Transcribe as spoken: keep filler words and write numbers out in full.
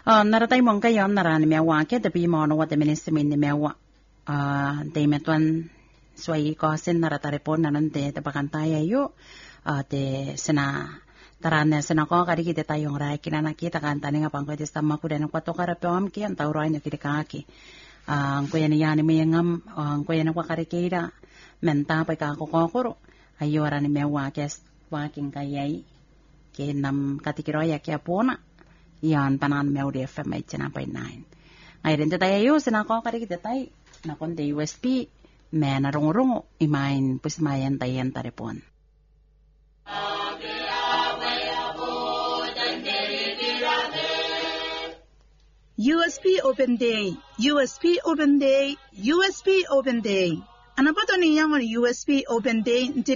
Uh, naratay mong kayo narani mewa ke tapi mo no wate ministmin ni mewa. Uh, te metuan swai ko sin naratare po nanante tapakantaya yo. Uh, te sena tarane sena ko kari kita tayong rai kinana kita kan tani ngapang ko jesta maku dan kwato karape am ki an tawro ina kita kaki. Uh, ko yan yani me ngam uh, ko yan kwa kari kira menta pa ka ko ko ayo arani mewa ke waking kayai ke nam katikiro ya ke pona. Yan tanan meu di F M eighty nine point nine. Ngayon din tayo yun, sinako kari kita tayo. Nakon di U S P, may narong-rong imain pusmayan tayan taripon. U S P Open Day, U S P Open Day, U S P Open Day. Ano ba ito niyang U S P Open Day?